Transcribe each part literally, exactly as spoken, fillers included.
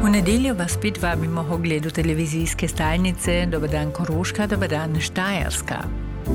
V nedeljo vas spet vabimo k ogledu televizijske stalnice Dober dan Koroška, Dober dan Štajerska.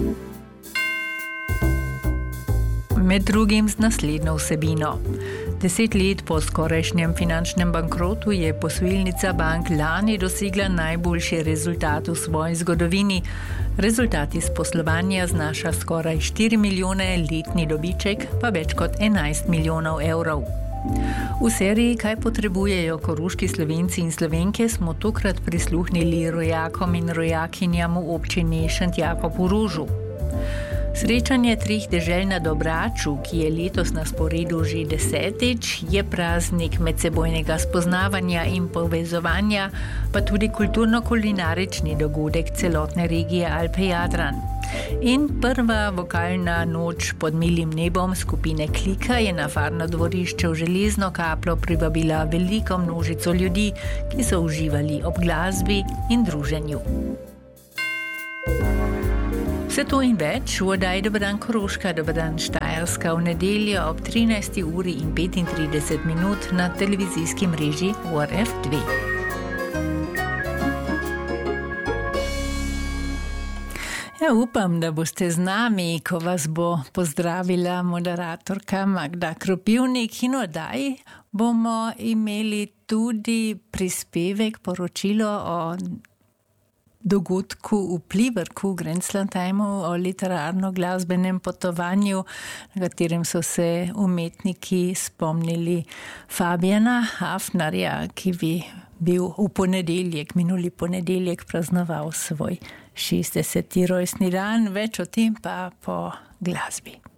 Med drugim z naslednjo vsebino. Deset let po skorajšnjem finančnem bankrotu je posojilnica bank lani dosegla najboljši rezultat v svoji zgodovini. Rezultat iz poslovanja znaša skoraj štiri milijone, letni dobiček pa več kot enajst milijonov evrov. V seriji Kaj potrebujejo koroški Slovenci in Slovenke smo tokrat prisluhnili rojakom in rojakinjam v občini Šentjakob v Rožu. Srečanje treh dežel na Dobraču, ki je letos na sporedu že desetič, je praznik medsebojnega spoznavanja in povezovanja, pa tudi kulturno-kulinarični dogodek celotne regije Alpe-Jadran. In prva vokalna noč pod milim nebom skupine Klika je na farno dvorišče v Železno Kaplo privabila veliko množico ljudi, ki so uživali ob glasbi in druženju. Vse to in več v oddaji Dober dan Koroška, Dober dan Štajerska v nedeljo ob trinajsti uri in petintrideset minut na televizijski mreži U R F dve. Ja, upam, da boste z nami, ko vas bo pozdravila moderatorka Magda Kropivnik, in v oddaji bomo imeli tudi prispevek, poročilo o dogodku v Pliberku, v Grenzlandheimu, o literarno-glasbenem potovanju, na katerem so se umetniki spomnili Fabiana Hafnerja, ki bi bil v ponedeljek, minuli ponedeljek praznoval svoj šestdeseti rojstni dan. Več o tem pa po glasbi.